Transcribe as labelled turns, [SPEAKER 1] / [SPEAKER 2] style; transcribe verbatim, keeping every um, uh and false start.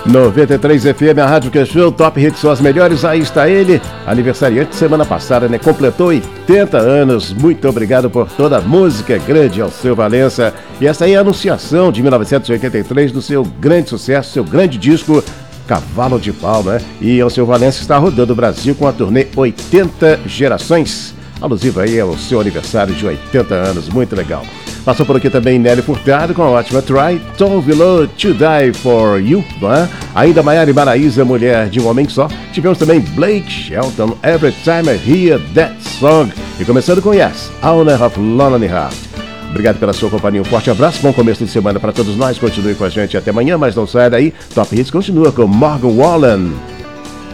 [SPEAKER 1] noventa e três F M, a Rádio que show, Top Hits são as melhores. Aí está ele, aniversariante semana passada, né? Completou oitenta anos. Muito obrigado por toda a música grande, Alceu Valença. E essa aí é a anunciação de mil novecentos e oitenta e três do seu grande sucesso, seu grande disco, Cavalo de Pau, né? E Alceu Valença está rodando o Brasil com a turnê oitenta Gerações, alusivo aí ao seu aniversário de oitenta anos, muito legal. Passou por aqui também Nelly Furtado com a ótima Try, Tove Lo, To Die For You, não é? Ainda Maiara e Maraísa, Mulher de um Homem Só. Tivemos também Blake Shelton, Every Time I Hear That Song. E começando com Yes, Owner of Lonely Heart. Obrigado pela sua companhia, um forte abraço, bom começo de semana para todos nós. Continue com a gente até amanhã, mas não saia daí. Top Hits continua com Morgan Wallen.